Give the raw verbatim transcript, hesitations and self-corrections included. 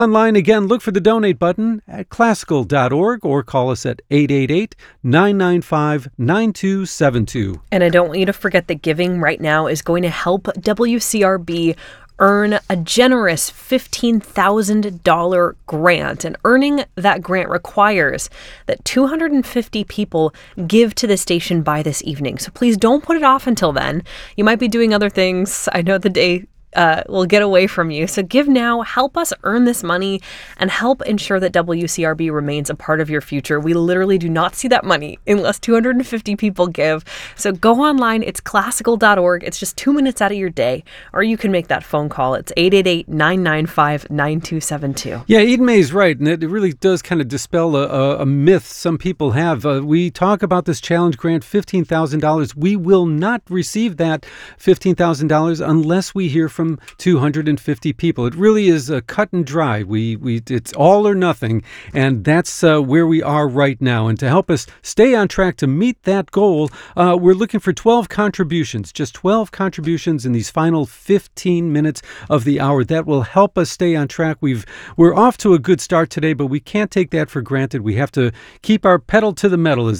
Online again, look for the donate button at classical dot org or call us at eight eight eight, nine nine five, nine two seven two. And I don't want you to forget that giving right now is going to help W C R B earn a generous fifteen thousand dollars grant. And earning that grant requires that two hundred fifty people give to the station by this evening. So please don't put it off until then. You might be doing other things. I know the day Uh, will get away from you. So give now, help us earn this money, and help ensure that W C R B remains a part of your future. We literally do not see that money unless two hundred fifty people give. So go online. It's classical dot org. It's just two minutes out of your day, or you can make that phone call. It's eight eight eight, nine nine five, nine two seven two. Yeah, Eden May's right, and it really does kind of dispel a, a, a myth some people have. Uh, we talk about this challenge grant, fifteen thousand dollars. We will not receive that fifteen thousand dollars unless we hear from From two hundred fifty people. It really is uh, cut and dry. We we it's all or nothing, and that's uh, where we are right now. And to help us stay on track to meet that goal, uh, we're looking for twelve contributions, just twelve contributions in these final fifteen minutes of the hour. That will help us stay on track. We've we're off to a good start today, but we can't take that for granted. We have to keep our pedal to the metal, as